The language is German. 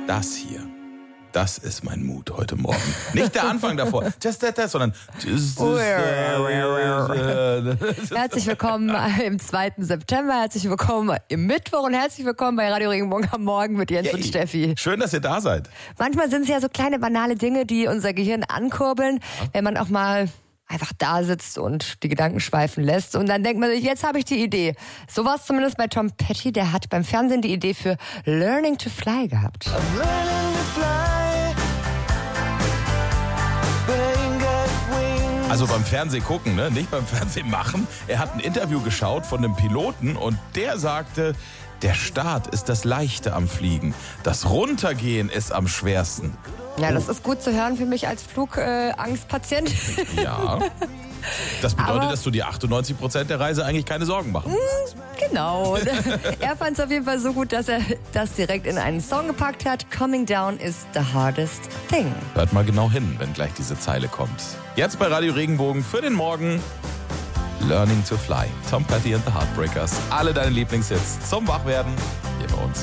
Das hier. Das ist mein Mut heute Morgen. Nicht der Anfang davor, just that, sondern Herzlich willkommen im 2. September, herzlich willkommen im Mittwoch und herzlich willkommen bei Radio Regenbogen am Morgen mit Jens und Steffi. Schön, dass ihr da seid. Manchmal sind es ja so kleine banale Dinge, die unser Gehirn ankurbeln, wenn man auch mal einfach da sitzt und die Gedanken schweifen lässt. Und dann denkt man sich, jetzt habe ich die Idee. So war es zumindest bei Tom Petty, der hat beim Fernsehen die Idee für Learning to Fly gehabt. Also beim Fernsehen gucken, ne? Nicht beim Fernsehen machen. Er hat ein Interview geschaut von einem Piloten und der sagte, der Start ist das Leichte am Fliegen. Das Runtergehen ist am schwersten. Ja, das ist gut zu hören für mich als Flugangstpatient. Ja. Das bedeutet, dass du dir 98% der Reise eigentlich keine Sorgen machen musst. Genau. Er fand es auf jeden Fall so gut, dass er das direkt in einen Song gepackt hat. Coming down is the hardest thing. Hört mal genau hin, wenn gleich diese Zeile kommt. Jetzt bei Radio Regenbogen für den Morgen. Learning to Fly. Tom Petty and the Heartbreakers. Alle deine Lieblingshits zum Wachwerden hier bei uns.